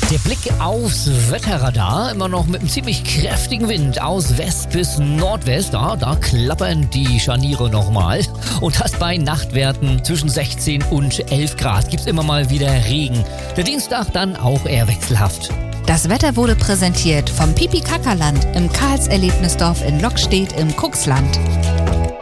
Der Blick aufs Wetterradar, immer noch mit einem ziemlich kräftigen Wind aus West bis Nordwest. Da klappern die Scharniere nochmal. Und das bei Nachtwerten zwischen 16 und 11 Grad. Gibt's immer mal wieder Regen. Der Dienstag dann auch eher wechselhaft. Das Wetter wurde präsentiert vom Pipi-Kaka-Land im Karls-Erlebnisdorf in Lockstedt im Cuxland.